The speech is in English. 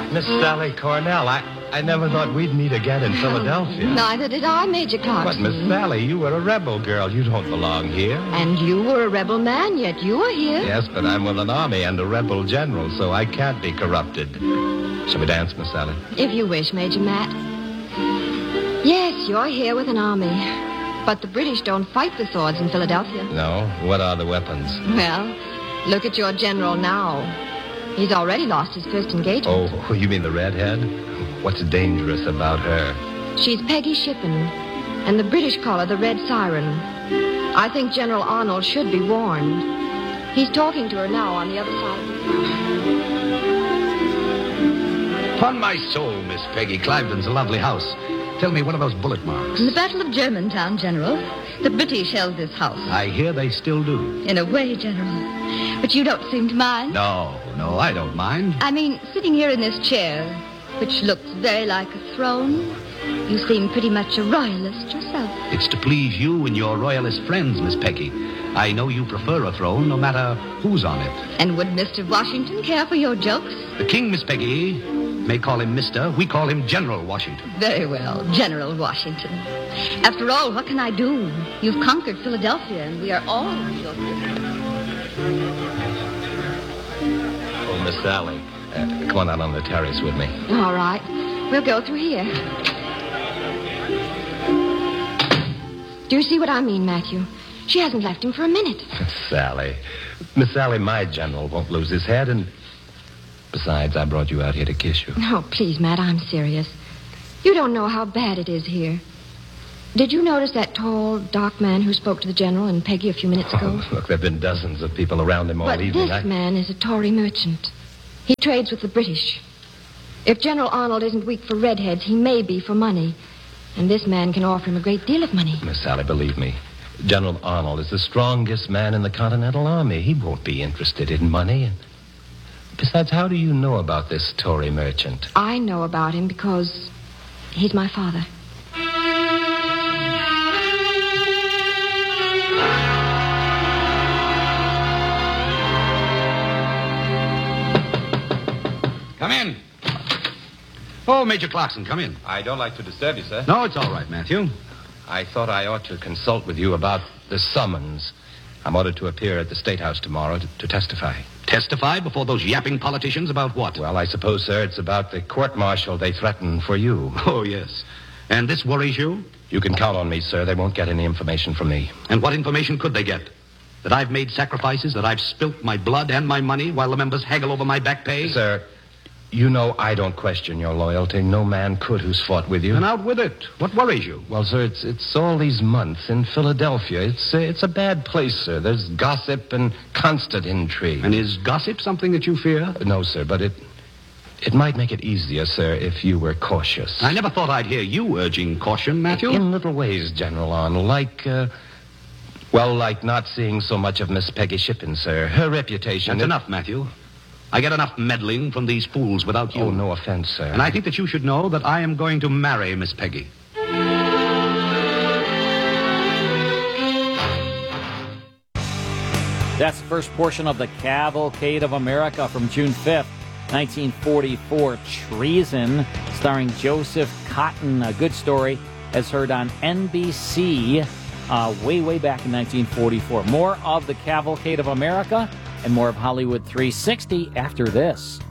Miss Sally Cornell, I never thought we'd meet again in Philadelphia. Neither did I, Major Clarkson. But, Miss Sally, you were a rebel girl. You don't belong here. And you were a rebel man, yet you are here. Yes, but I'm with an army and a rebel general, so I can't be corrupted. Shall we dance, Miss Sally? If you wish, Major Matt. Yes, you're here with an army. But the British don't fight with swords in Philadelphia. No? What are the weapons? Well, look at your general now. He's already lost his first engagement. Oh, you mean the redhead? What's dangerous about her? She's Peggy Shippen, and the British call her the Red Siren. I think General Arnold should be warned. He's talking to her now on the other side of the town. Upon my soul, Miss Peggy, Clivenden's a lovely house. Tell me, what are those bullet marks? In the Battle of Germantown, General, the British held this house. I hear they still do. In a way, General. But you don't seem to mind. No, I don't mind. I mean, sitting here in this chair, which looks very like a throne, you seem pretty much a royalist yourself. It's to please you and your royalist friends, Miss Peggy. I know you prefer a throne, no matter who's on it. And would Mr. Washington care for your jokes? The king, Miss Peggy, may call him Mr. We call him General Washington. Very well, General Washington. After all, what can I do? You've conquered Philadelphia, and we are all your citizens. Oh, Miss Sally, come on out on the terrace with me. All right. We'll go through here. Do you see what I mean, Matthew? She hasn't left him for a minute. Miss Sally, my general won't lose his head, and besides, I brought you out here to kiss you. No, please, Matt, I'm serious. You don't know how bad it is here. Did you notice that tall, dark man who spoke to the general and Peggy a few minutes ago? Oh, look, there have been dozens of people around him all but evening. This man is a Tory merchant. He trades with the British. If General Arnold isn't weak for redheads, he may be for money. And this man can offer him a great deal of money. Miss Sally, believe me, General Arnold is the strongest man in the Continental Army. He won't be interested in money. And besides, how do you know about this Tory merchant? I know about him because he's my father. Come in. Oh, Major Clarkson, come in. I don't like to disturb you, sir. No, it's all right, Matthew. I thought I ought to consult with you about the summons. I'm ordered to appear at the State House tomorrow to testify. Testify before those yapping politicians about what? Well, I suppose, sir, it's about the court-martial they threaten for you. Oh, yes. And this worries you? You can count on me, sir. They won't get any information from me. And what information could they get? That I've made sacrifices, that I've spilt my blood and my money while the members haggle over my back pay? Sir, you know I don't question your loyalty. No man could who's fought with you. And out with it. What worries you? Well, sir, it's all these months in Philadelphia. It's a bad place, sir. There's gossip and constant intrigue. And is gossip something that you fear? No, sir, but it might make it easier, sir, if you were cautious. I never thought I'd hear you urging caution, Matthew. In little ways, General Arnold, like not seeing so much of Miss Peggy Shippen, sir. Her reputation... That's enough, Matthew. I get enough meddling from these fools without you. Oh, no offense, sir. And I think that you should know that I am going to marry Miss Peggy. That's the first portion of the Cavalcade of America from June 5th, 1944. Treason, starring Joseph Cotten. A good story, as heard on NBC way back in 1944. More of the Cavalcade of America and more of Hollywood 360 after this.